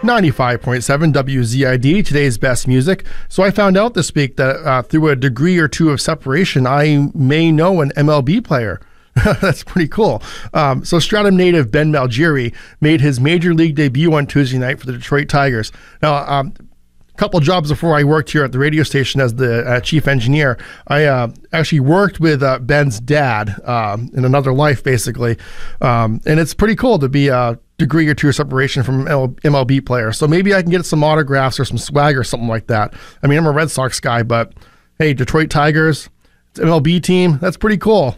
95.7 WZID, today's best music. So I found out this week that through a degree or two of separation, I may know an MLB player. That's pretty cool. So Stratham native Ben Malgeri made his major league debut on Tuesday night for the Detroit Tigers. Now, a couple jobs before I worked here at the radio station as the chief engineer, I actually worked with Ben's dad in another life, basically. And it's pretty cool to be a degree or two of separation from MLB player. So maybe I can get some autographs or some swag or something like that. I mean, I'm a Red Sox guy, but hey, Detroit Tigers, it's an MLB team. That's pretty cool.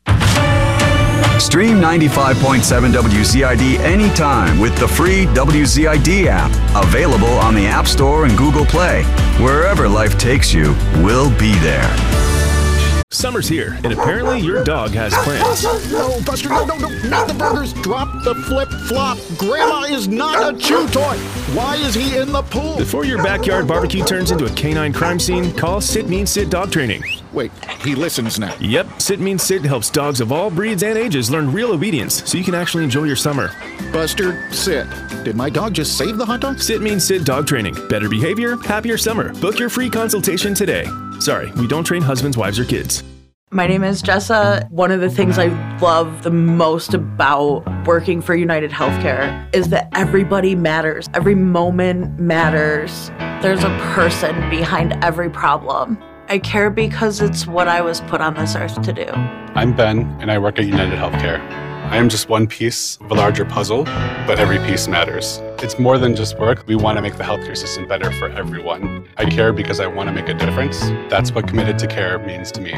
Stream 95.7 WZID anytime with the free WZID app. Available on the App Store and Google Play. Wherever life takes you, we'll be there. Summer's here, and apparently your dog has plans. No, Buster, no, not the burgers. Drop the flip-flop. Grandma is not a chew toy. Why is he in the pool? Before your backyard barbecue turns into a canine crime scene, call Sit Means Sit Dog Training. Wait, he listens now. Yep, Sit Means Sit helps dogs of all breeds and ages learn real obedience so you can actually enjoy your summer. Buster, sit. Did my dog just save the hot dog? Sit Means Sit Dog Training. Better behavior, happier summer. Book your free consultation today. Sorry, we don't train husbands, wives, or kids. My name is Jessa. One of the things I love the most about working for United Healthcare is that everybody matters. Every moment matters. There's a person behind every problem. I care because it's what I was put on this earth to do. I'm Ben, and I work at United Healthcare. I am just one piece of a larger puzzle, but every piece matters. It's more than just work. We want to make the healthcare system better for everyone. I care because I want to make a difference. That's what committed to care means to me.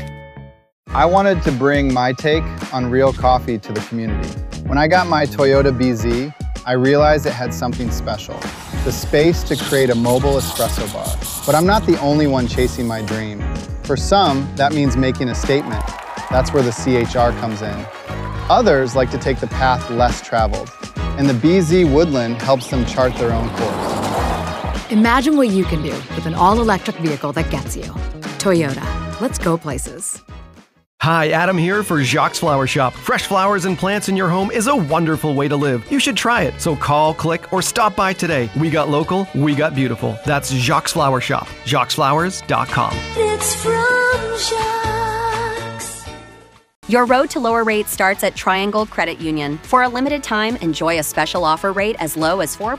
I wanted to bring my take on real coffee to the community. When I got my Toyota BZ, I realized it had something special, the space to create a mobile espresso bar. But I'm not the only one chasing my dream. For some, that means making a statement. That's where the CHR comes in. Others like to take the path less traveled, and the BZ Woodland helps them chart their own course. Imagine what you can do with an all-electric vehicle that gets you. Toyota. Let's go places. Hi, Adam here for Jacques Flower Shop. Fresh flowers and plants in your home is a wonderful way to live. You should try it. So call, click, or stop by today. We got local, we got beautiful. That's Jacques Flower Shop. JacquesFlowers.com. It's from Jacques. Your road to lower rates starts at Triangle Credit Union. For a limited time, enjoy a special offer rate as low as 4%